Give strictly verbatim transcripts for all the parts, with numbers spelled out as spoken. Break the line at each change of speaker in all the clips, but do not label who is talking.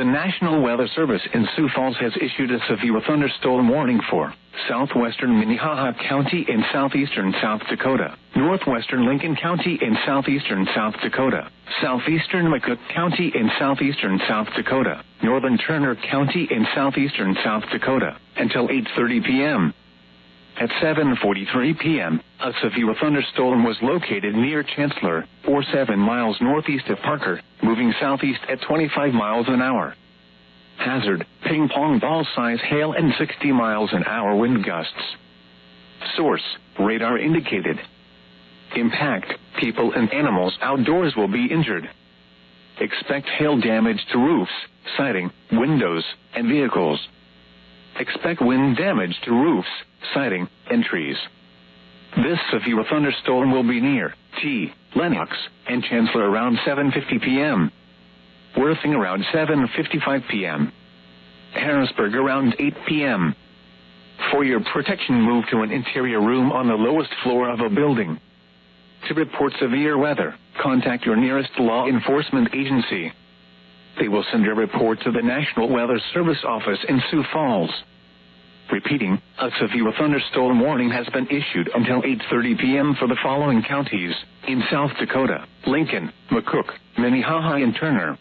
National Weather Service in Sioux Falls has issued a severe thunderstorm warning for southwestern Minnehaha County in southeastern South Dakota, northwestern Lincoln County in southeastern South Dakota, southeastern McCook County in southeastern South Dakota, northern Turner County in southeastern South Dakota, until eight thirty p.m. At seven forty-three p.m., a severe thunderstorm was located near Chancellor, or seven miles northeast of Parker, moving southeast at twenty-five miles an hour. Hazard, ping-pong ball-size hail and sixty miles an hour wind gusts. Source, radar indicated. Impact, people and animals outdoors will be injured. Expect hail damage to roofs, siding, windows, and vehicles. Expect wind damage to roofs, siding, and trees. This severe thunderstorm will be near T. Lenox and Chancellor around seven fifty p.m. Worthing around seven fifty-five p.m. Harrisburg around eight p.m. For your protection, move to an interior room on the lowest floor of a building. To report severe weather, contact your nearest law enforcement agency. They will send a report to the National Weather Service office in Sioux Falls. Repeating, a severe thunderstorm warning has been issued until eight thirty p.m. for the following counties in South Dakota: Lincoln, McCook, Minnehaha, and Turner.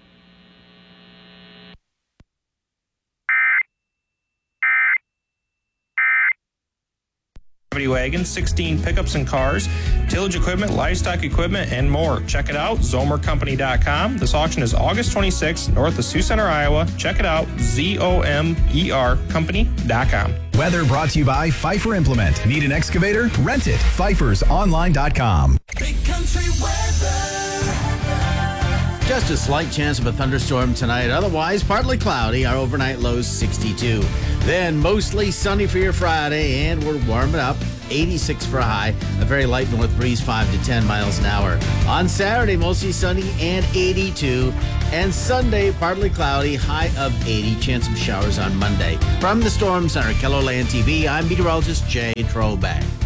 Wagons, sixteen pickups and cars, tillage equipment, livestock equipment, and more. Check it out, zomer company dot com. This auction is August twenty-sixth, north of Sioux Center, Iowa. Check it out, Z O M E R company dot com.
Weather brought to you by Pfeiffer Implement. Need an excavator? Rent it. Pfeiffer's online dot com.
Big country weather. Just a slight chance of a thunderstorm tonight. Otherwise, partly cloudy. Our overnight low is sixty-two. Then mostly sunny for your Friday, and we're warming up. eighty-six for a high. A very light north breeze, five to ten miles an hour. On Saturday, mostly sunny and eighty-two. And Sunday, partly cloudy, high of eighty. Chance of showers on Monday. From the Storm Center, KELOLAND T V, I'm meteorologist Jay Trobeck.